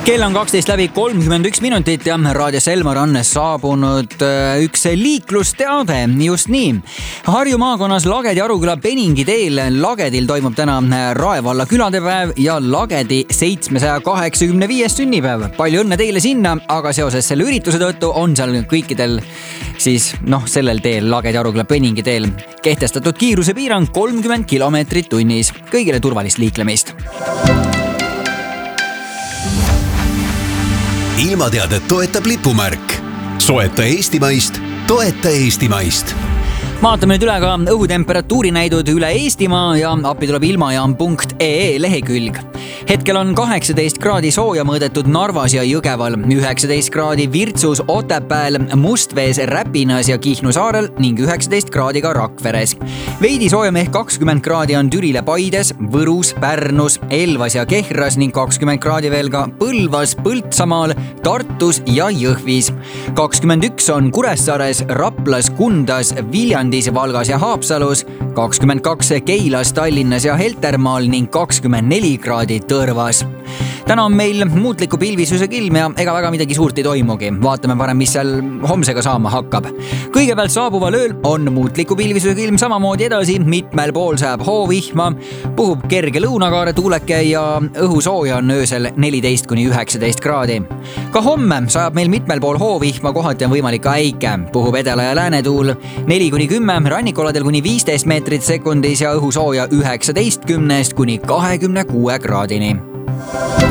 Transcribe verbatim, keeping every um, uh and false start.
Kell on kaksteist läbi kolmkümmend üks minutit ja Raadio Selmar on saabunud üks liiklusteade. Just nii. Harju maakonnas Lagedi Aruküla Peningi teel Lagedil toimub täna Raevalla küladepäev ja Lagedi seitsmesaja kaheksakümne viies sünnipäev. Palju õnne teile sinna, aga seoses selle ürituse tõttu on seal kõikidel siis noh, sellel teel Lagedi Aruküla Peningi teel kehtestatud kiirusepiirang kolmkümmend kilomeetrit tunnis. Kõigile turvalist liiklemist. Ilmateadet toetab lipumärk. Soeta Eestimaist, toeta Eestimaist. Vaatame nüüd üle ka õhutemperatuuri näidud üle Eestimaa ja appi tuleb ilmajaam punkt ee lehekülg. Hetkel on kaheksateist kraadi sooja mõõdetud Narvas ja Jõgeval, üheksateist kraadi Virtsus, Otepääl, Mustvees, Räpinas ja Kihnu saarel ning üheksateist kraadi ka Rakveres. Veidi soojem ehk kakskümmend kraadi on Türile Paides, Võrus, Pärnus, Elvas ja Kehras ning kakskümmend kraadi veel ka Põlvas, Põltsamaal, Tartus ja Jõhvis. kakskümmend üks on Kuressaares, Raplas, Kundas, Viljandis, Valgas ja Haapsalus, kakskümmend kaks Keilas, Tallinnas ja Heltermaal ning kakskümmend neli kraadi Tõrvas. Täna on meil muutliku pilvisusega ilm ja ega väga midagi suurt ei toimugi. Vaatame parem, mis seal homsega saama hakkab. Kõigepealt saabuval ööl on muutliku pilvisusega ilm samamoodi edasi. Mitmel pool sajab hoovihma, puhub kerge lõunakaare tuuleke ja õhusooja on öösel neliteist kuni üheksateist kraadi. Ka homme sajab meil mitmel pool hoovihma, kohati on võimalik ka äike. Puhub edela ja läänetuul neli kuni kümme, rannikoladel kuni viisteist meetrit sekundis ja õhusooja üheksateist kümnest kuni kahekümne kuue kraadini.